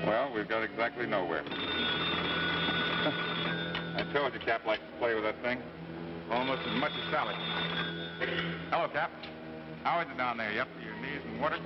Well, we've got exactly nowhere. I told you Cap likes to play with that thing. Almost as much as Sally. Hello, Cap. How is it down there? You up to your knees in water?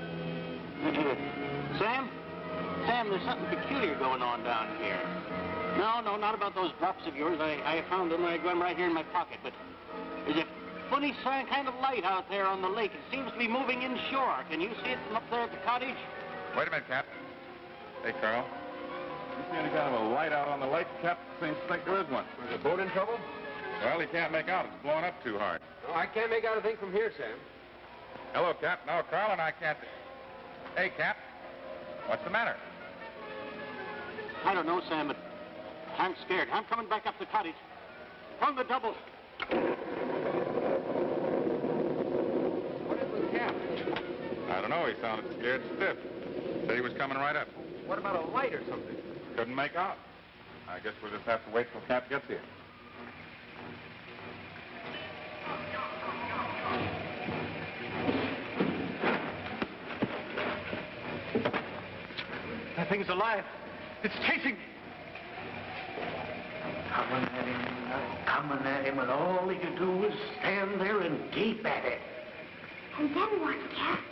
Sam? Sam, there's something peculiar going on down here. No, not about those drops of yours. I found them. I got them right here in my pocket. But there's a funny kind of light out there on the lake. It seems to be moving inshore. Can you see it from up there at the cottage? Wait a minute, Cap. Hey, Carl. You see any kind of a light out on the lake, Cap? Seems to think there is one. Is the boat in trouble? Well, he can't make out. It's blowing up too hard. No, I can't make out a thing from here, Sam. Hello, Cap. No, Carl and I can't... Hey, Cap. What's the matter? I don't know, Sam, but I'm scared. I'm coming back up the cottage. On the double. What is with Cap? I don't know. He sounded scared stiff. Said he was coming right up. What about a light or something? Couldn't make out. I guess we'll just have to wait till Cap gets here. That thing's alive. It's chasing me. Coming at him, and all he could do was stand there and gape at it. And then what, Cap?